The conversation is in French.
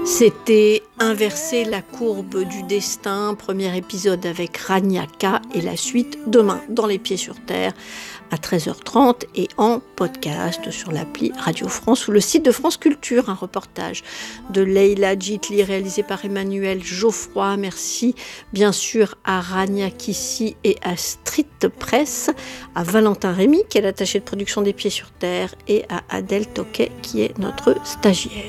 C'était Inverser la courbe du destin, premier épisode avec Rania K et la suite demain dans Les Pieds sur Terre à 13h30 et en podcast sur l'appli Radio France ou le site de France Culture. Un reportage de Leïla Djitli réalisé par Emmanuel Geoffroy. Merci bien sûr à Rania Kissi et à Street Press, à Valentin Rémy qui est l'attaché de production des Pieds sur Terre et à Adèle Toquet qui est notre stagiaire.